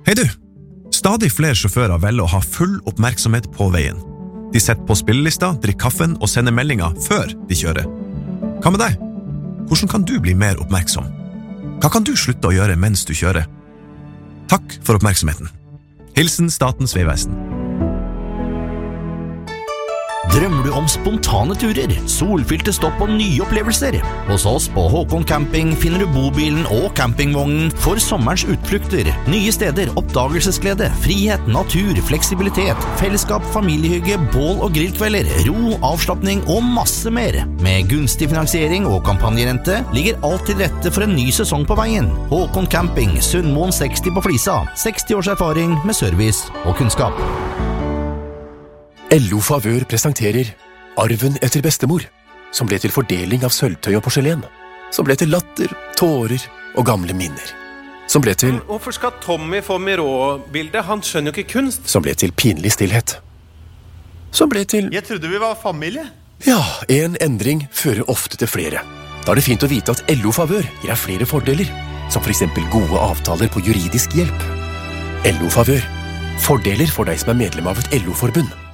Hei du! Stadig flere sjåfører velger å ha full oppmerksomhet på veien. De setter på spillelista, drikker kaffen og sender meldinger før de kjører. Hva med deg? Hvordan kan du bli mer oppmerksom? Hva kan du slutte å gjøre mens du kjører? Takk for oppmerksomheten. Hilsen Statens vegvesen. Drømmer du om spontane turer, solfylte stopp og nye opplevelser? Hos oss på Håkon Camping finner du bobilen og campingvognen for sommerens utflukter. Nye steder, oppdagelsesglede, frihet, natur, fleksibilitet, fellesskap, familiehygge, bål og grillkvelder, ro, avslappning og masse mer. Med gunstig finansiering og kampanjerente ligger alt til rette for en ny sesong på veien. Håkon Camping, Sundmoen 60 på Flisa. 60 års erfaring med service og kunnskap. LO Favør presenterer Arven etter bestemor, som ble til fordeling av sølvtøy og porselen, som ble til latter, tårer og gamle minner, som ble til Hvorfor skal Tommy få Miró-bildet? Han skjønner jo ikke kunst. Som ble til pinlig stillhet, som ble til Jeg trodde vi var familie. Ja, en endring fører ofte til flere. Da er det fint å vite at LO Favør gir deg flere fordeler, som for eksempel gode avtaler på juridisk hjelp. LO Favør. Fordeler for deg som er medlem av et LO-forbund.